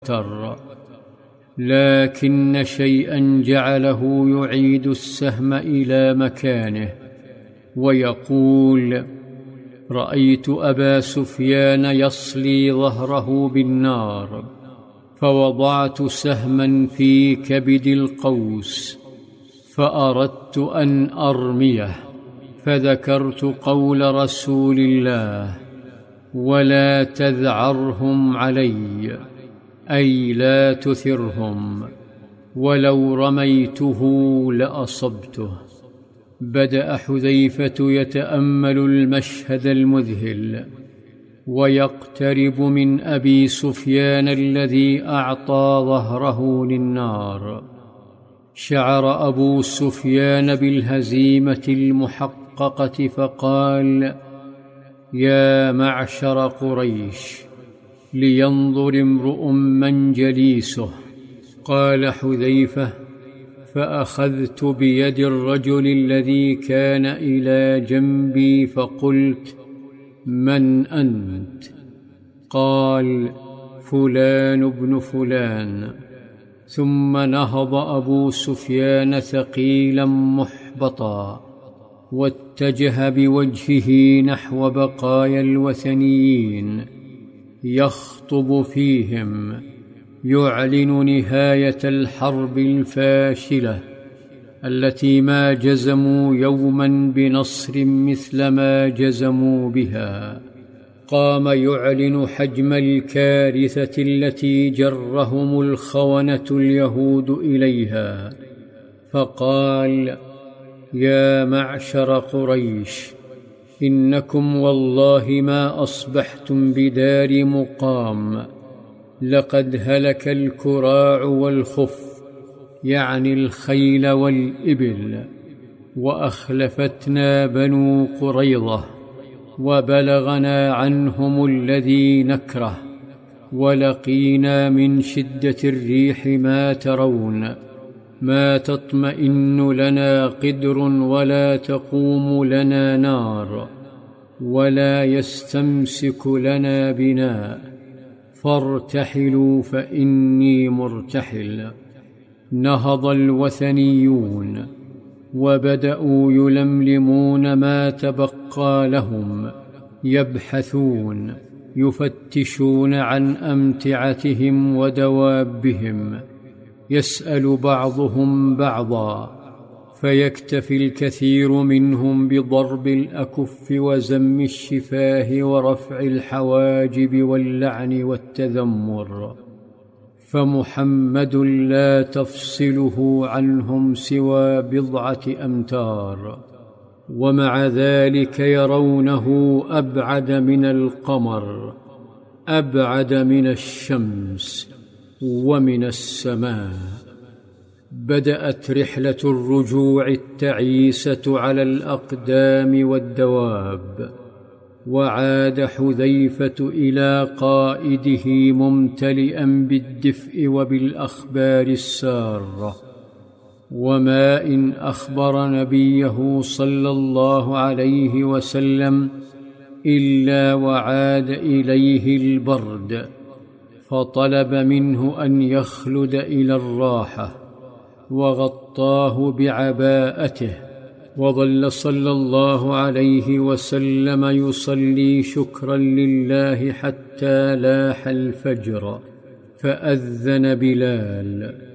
لكن شيئا جعله يعيد السهم إلى مكانه ويقول: رأيت أبا سفيان يصلي ظهره بالنار، فوضعت سهما في كبد القوس فأردت أن أرميه، فذكرت قول رسول الله: ولا تذعرهم علي، أي لا تثرهم، ولو رميته لأصبته. بدأ حذيفة يتأمل المشهد المذهل ويقترب من أبي سفيان الذي أعطى ظهره للنار. شعر أبو سفيان بالهزيمة المحققة فقال: يا معشر قريش، لينظر امرؤ من جليسه. قال حذيفة: فأخذت بيد الرجل الذي كان إلى جنبي فقلت: من أنت؟ قال: فلان بن فلان. ثم نهض أبو سفيان ثقيلا محبطا، واتجه بوجهه نحو بقايا الوثنيين يخطب فيهم، يعلن نهاية الحرب الفاشلة التي ما جزموا يوما بنصر مثل ما جزموا بها. قام يعلن حجم الكارثة التي جرهم الخونة اليهود إليها، فقال: يا معشر قريش، إنكم والله ما أصبحتم بدار مقام، لقد هلك الكراع والخف، يعني الخيل والإبل، وأخلفتنا بنو قريظة، وبلغنا عنهم الذي نكره، ولقينا من شدة الريح ما ترون، ما تطمئن لنا قدر ولا تقوم لنا نار ولا يستمسك لنا بناء، فارتحلوا فإني مرتحل. نهض الوثنيون وبدأوا يلملمون ما تبقى لهم، يبحثون، يفتشون عن أمتعتهم ودوابهم، يسأل بعضهم بعضا، فيكتفي الكثير منهم بضرب الأكف وزم الشفاه ورفع الحواجب واللعن والتذمر، فمحمد لا تفصله عنهم سوى 1 أمتار، ومع ذلك يرونه أبعد من القمر، أبعد من الشمس ومن السماء. بدأت رحلة الرجوع التعيسة على الأقدام والدواب، وعاد حذيفة إلى قائده ممتلئا بالدفء وبالأخبار السارة. وما إن أخبر نبيه صلى الله عليه وسلم إلا وعاد إليه البرد، فطلب منه أن يخلد إلى الراحة، وغطاه بعباءته، وظل صلى الله عليه وسلم يصلي شكرا لله حتى لاح الفجر، فأذن بلال.